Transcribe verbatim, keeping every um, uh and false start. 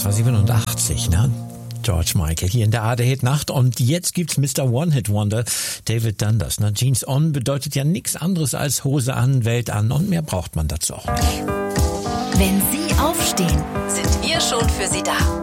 Das war siebenundachtzig, ne? George Michael hier in der A D Hit Nacht und jetzt gibt's Mister One-Hit-Wonder David Dundas. Na, Jeans on bedeutet ja nichts anderes als Hose an, Welt an und mehr braucht man dazu auch nicht. Wenn Sie aufstehen, sind wir schon für Sie da.